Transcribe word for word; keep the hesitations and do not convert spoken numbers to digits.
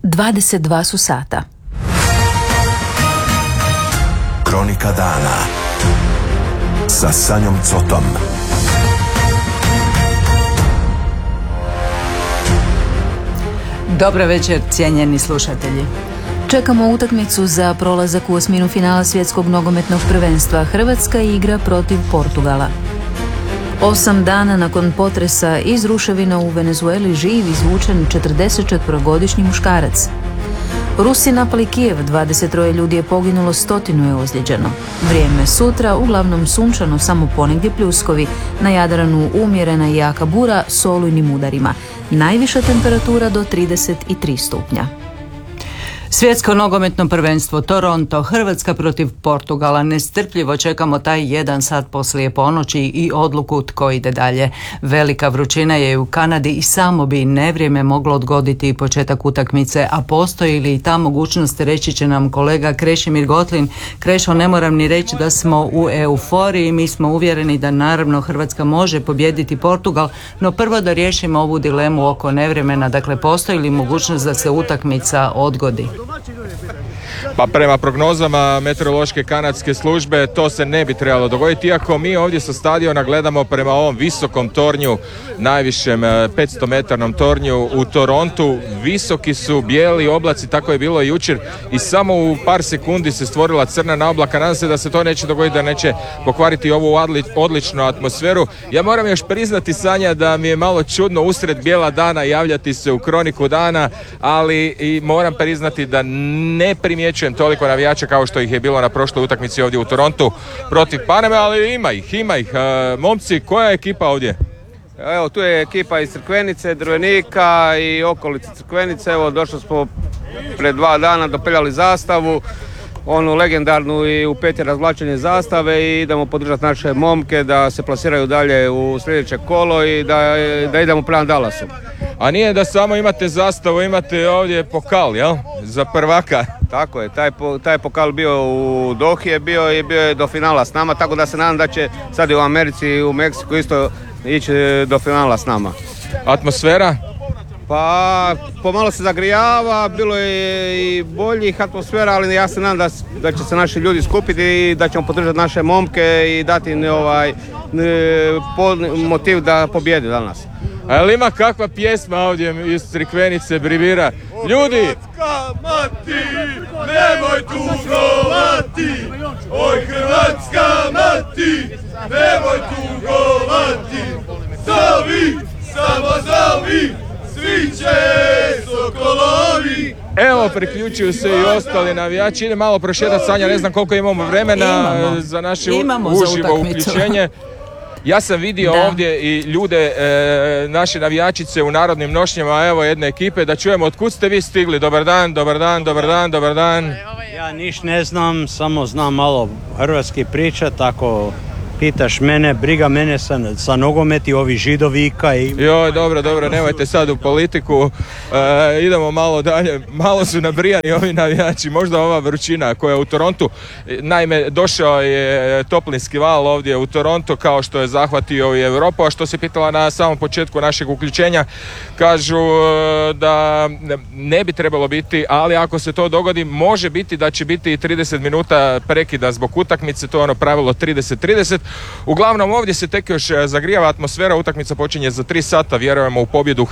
dvadeset dva su sata. Kronika dana sa Sanjom Cotom. Dobro večer, cijenjeni slušatelji. Čekamo utakmicu za prolazak u osminu finala svjetskog nogometnog prvenstva. Hrvatska igra protiv Portugala. Osam dana nakon potresa iz ruševina u Venezueli živ izvučen četrdesetčetvorogodišnji muškarac. Rusi napali Kijev, dvadeset troje ljudi je poginulo, stotinu je ozlijeđeno. Vrijeme sutra, uglavnom sunčano, samo ponegdje pljuskovi. Na Jadranu umjerena i jaka bura s olujnim udarima. Najviša temperatura do trideset tri stupnja. Svjetsko nogometno prvenstvo Toronto, Hrvatska protiv Portugala. Nestrpljivo čekamo taj jedan sat poslije ponoći i odluku tko ide dalje. Velika vrućina je u Kanadi i samo bi nevrijeme moglo odgoditi početak utakmice, a postoji li i ta mogućnost, reći će nam kolega Krešimir Gotlin. Krešo, ne moram ni reći da smo u euforiji, mi smo uvjereni da naravno Hrvatska može pobijediti Portugal, no prvo da riješimo ovu dilemu oko nevremena, dakle postoji li mogućnost da se utakmica odgodi? Pa prema prognozama meteorološke kanadske službe to se ne bi trebalo dogoditi, iako mi ovdje sa stadiona gledamo prema ovom visokom tornju, najvišem petsto metarnom tornju u Torontu. Visoki su bijeli oblaci, tako je bilo i jučer, i samo u par sekundi se stvorila crna naoblaka. Nadam se da se to neće dogoditi, da neće pokvariti ovu odličnu atmosferu. Ja moram još priznati, Sanja, da mi je malo čudno usred bijela dana javljati se u kroniku dana, ali i moram priznati da ne primjećujem toliko navijača kao što ih je bilo na prošloj utakmici ovdje u Torontu protiv Paname, ali ima ih, ima ih. E, momci, koja je ekipa ovdje? Evo, tu je ekipa iz Crkvenice, Drvenika i okolice Crkvenice. Evo, došli smo pred dva dana, dopeljali zastavu, onu legendarnu, i u peti razvlačenje zastave, i idemo podržati naše momke da se plasiraju dalje u sljedeće kolo i da, da idemo prema Dallasu. A nije da samo imate zastavu, imate ovdje pokal, jel? Za prvaka. Tako je, taj, taj pokal bio u Dohi, je bio i bio je do finala s nama, tako da se nadam da će sad i u Americi i u Meksiku isto ići do finala s nama. Atmosfera? Pa pomalo se zagrijava, bilo je i boljih atmosfera, ali ja se nadam da, da će se naši ljudi skupiti i da ćemo podržati naše momke i dati im ovaj, motiv da pobjede danas. A li ima kakva pjesma ovdje iz Crikvenice brivira? Ljudi! Hrvatska mati, nemoj tugovati! Oj Hrvatska mati, nemoj tugovati! Zovi, samo zovi, svi će sokolovi! Evo, priključuju se i ostali navijači. Ide malo prošetati, Sanja, ne znam koliko imamo vremena imamo. za naše imamo uživo za uključenje. Ja sam vidio da. ovdje i ljude, e, naše navijačice u narodnim nošnjama, evo jedne ekipe, da čujemo otkud ste vi stigli. Dobar dan, dobar dan, dobar dan, dobar dan. Ja niš ne znam, samo znam malo hrvatski priča, tako pitaš mene, briga mene sa, sa nogometi, ovi židovika i... Joj, dobro, dobro, nemojte sad u politiku, e, idemo malo dalje, malo su nabrijani ovi navijači, možda ova vrućina koja je u Torontu. Naime, došao je toplinski val ovdje u Toronto, kao što je zahvatio i Europu, a što se pitala na samom početku našeg uključenja, kažu da ne bi trebalo biti, ali ako se to dogodi, može biti da će biti i trideset minuta prekida zbog utakmice, to je ono pravilo trideset trideset. Uglavnom ovdje se tek još zagrijava atmosfera, utakmica počinje za tri sata, vjerujemo u pobjedu